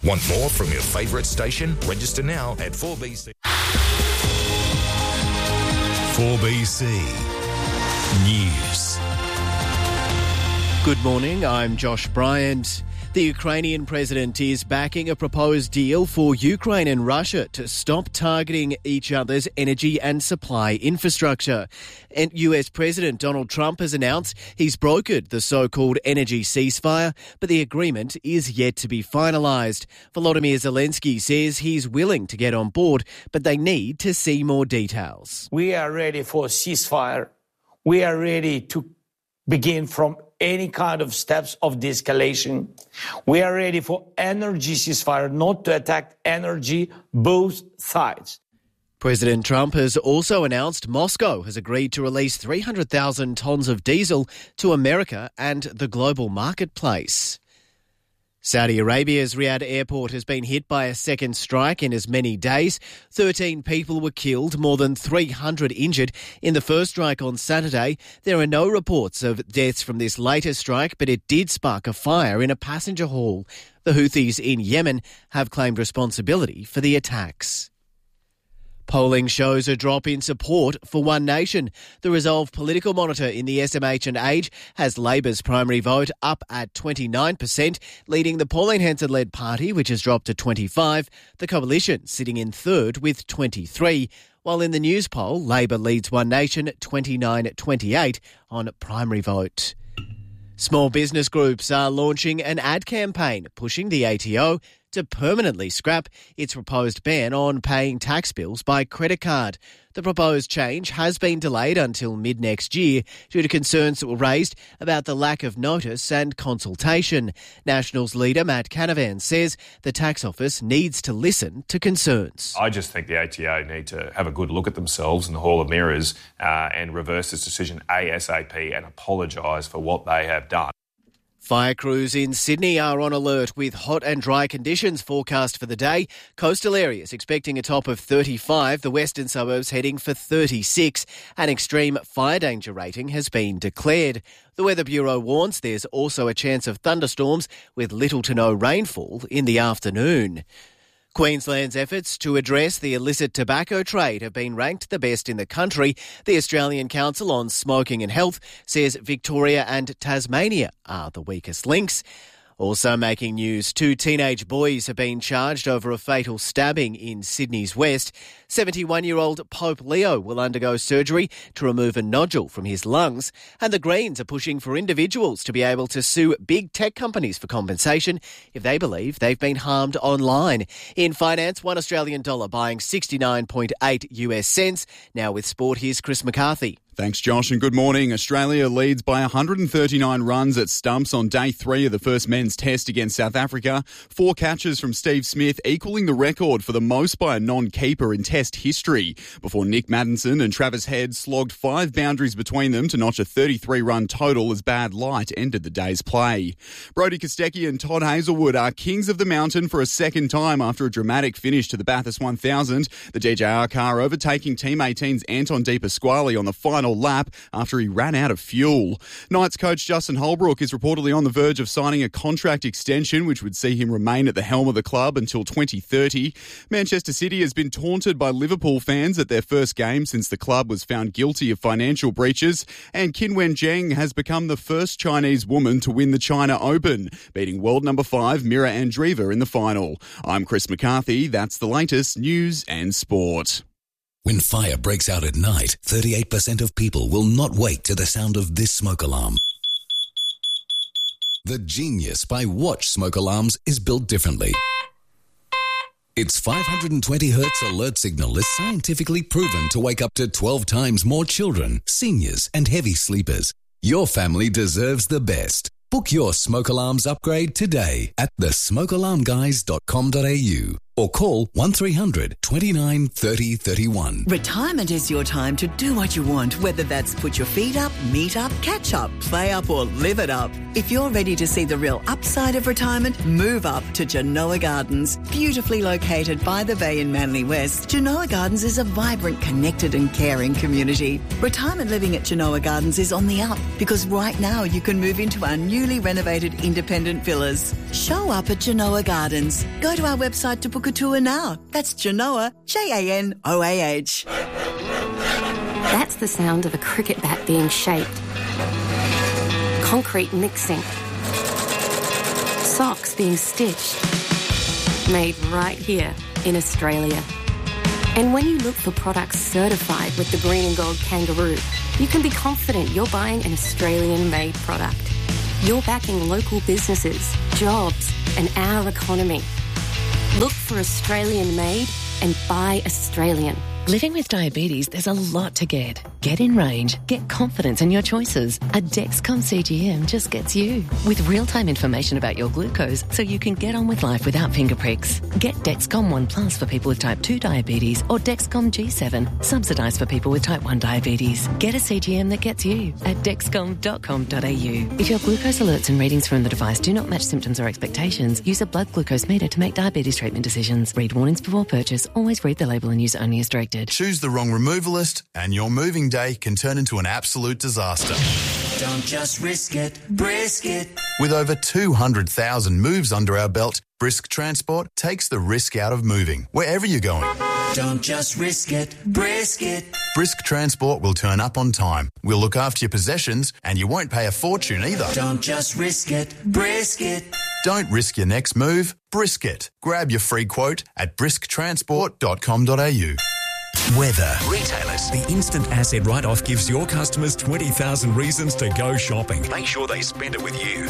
Want more from your favourite station? Register now at 4BC. 4BC News. Good morning, I'm Josh Bryant. The Ukrainian president is backing a proposed deal for Ukraine and Russia to stop targeting each other's energy and supply infrastructure. And US President Donald Trump has announced he's brokered the so-called energy ceasefire, but the agreement is yet to be finalised. Volodymyr Zelensky says he's willing to get on board, but they need to see more details. We are ready for a ceasefire. We are ready to begin from any kind of steps of de-escalation. We are ready for energy ceasefire, not to attack energy, both sides. President Trump has also announced Moscow has agreed to release 300,000 tonnes of diesel to America and the global marketplace. Saudi Arabia's Riyadh airport has been hit by a second strike in as many days. 13 people were killed, more than 300 injured in the first strike on Saturday. There are no reports of deaths from this latest strike, but it did spark a fire in a passenger hall. The Houthis in Yemen have claimed responsibility for the attacks. Polling shows a drop in support for One Nation. The Resolve political monitor in the SMH and Age has Labor's primary vote up at 29%, leading the Pauline Hanson-led party, which has dropped to 25%, the Coalition sitting in third with 23%, while in the News poll, Labor leads One Nation 29-28 on primary vote. Small business groups are launching an ad campaign pushing the ATO to permanently scrap its proposed ban on paying tax bills by credit card. The proposed change has been delayed until mid-next year due to concerns that were raised about the lack of notice and consultation. Nationals leader Matt Canavan says the tax office needs to listen to concerns. I just think the ATO need to have a good look at themselves in the Hall of Mirrors and reverse this decision ASAP and apologise for what they have done. Fire crews in Sydney are on alert with hot and dry conditions forecast for the day. Coastal areas expecting a top of 35, the western suburbs heading for 36. An extreme fire danger rating has been declared. The Weather Bureau warns there's also a chance of thunderstorms with little to no rainfall in the afternoon. Queensland's efforts to address the illicit tobacco trade have been ranked the best in the country. The Australian Council on Smoking and Health says Victoria and Tasmania are the weakest links. Also making news, 2 teenage boys have been charged over a fatal stabbing in Sydney's west. 71-year-old Pope Leo will undergo surgery to remove a nodule from his lungs. And the Greens are pushing for individuals to be able to sue big tech companies for compensation if they believe they've been harmed online. In finance, $1 Australian dollar buying 69.8 US cents. Now with sport, here's Chris McCarthy. Thanks, Josh, and good morning. Australia leads by 139 runs at stumps on day 3 of the first men's test against South Africa. 4 catches from Steve Smith, equalling the record for the most by a non-keeper in test history, before Nick Maddinson and Travis Head slogged 5 boundaries between them to notch a 33-run total as bad light ended the day's play. Brodie Kostecki and Todd Hazelwood are kings of the mountain for a second time after a dramatic finish to the Bathurst 1000. The DJR car overtaking Team 18's Anton De Pasquale on the final lap after he ran out of fuel. Knights coach Justin Holbrook is reportedly on the verge of signing a contract extension which would see him remain at the helm of the club until 2030. Manchester City has been taunted by Liverpool fans at their first game since the club was found guilty of financial breaches, and Qin Wen-zheng has become the first Chinese woman to win the China Open, beating world number 5 Mira Andreeva in the final. I'm Chris McCarthy. That's the latest news and sport. When fire breaks out at night, 38% of people will not wake to the sound of this smoke alarm. The genius by Watch smoke alarms is built differently. Its 520 Hz alert signal is scientifically proven to wake up to 12 times more children, seniors, and heavy sleepers. Your family deserves the best. Book your smoke alarms upgrade today at thesmokealarmguys.com.au. or call 1300 29 30 31. Retirement is your time to do what you want, whether that's put your feet up, meet up, catch up, play up or live it up. If you're ready to see the real upside of retirement, move up to Genoa Gardens. Beautifully located by the bay in Manly West, Genoa Gardens is a vibrant, connected and caring community. Retirement living at Genoa Gardens is on the up because right now you can move into our newly renovated independent villas. Show up at Genoa Gardens. Go to our website to book a tour now. That's Genoa, Janoah. That's the sound of a cricket bat being shaped. Concrete mixing. Socks being stitched. Made right here in Australia. And when you look for products certified with the Green and Gold Kangaroo, you can be confident you're buying an Australian-made product. You're backing local businesses, jobs, and our economy. Look for Australian-made and buy Australian. Living with diabetes, there's a lot to get. Get in range. Get confidence in your choices. A Dexcom CGM just gets you. With real-time information about your glucose so you can get on with life without finger pricks. Get Dexcom One Plus for people with type 2 diabetes or Dexcom G7, subsidised for people with type 1 diabetes. Get a CGM that gets you at dexcom.com.au. If your glucose alerts and readings from the device do not match symptoms or expectations, use a blood glucose meter to make diabetes treatment decisions. Read warnings before purchase. Always read the label and use only as directed. Choose the wrong removalist and your moving day can turn into an absolute disaster. Don't just risk it, brisk it. With over 200,000 moves under our belt, Brisk Transport takes the risk out of moving, wherever you're going. Don't just risk it, brisk it. Brisk Transport will turn up on time. We'll look after your possessions and you won't pay a fortune either. Don't just risk it, brisk it. Don't risk your next move, brisk it. Grab your free quote at brisktransport.com.au. Weather. Retailers. The instant asset write-off gives your customers 20,000 reasons to go shopping. Make sure they spend it with you.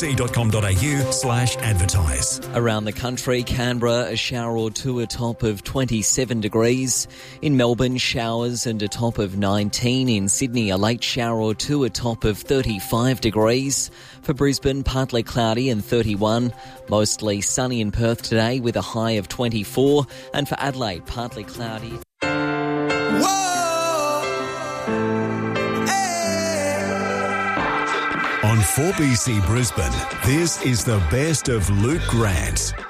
4bc.com.au/advertise. Around the country, Canberra, a shower or two, a top of 27 degrees. In Melbourne, showers and a top of 19. In Sydney, a late shower or two, a top of 35 degrees. For Brisbane, partly cloudy and 31. Mostly sunny in Perth today with a high of 24. And for Adelaide, partly cloudy. On 4BC Brisbane, this is the best of Luke Grant.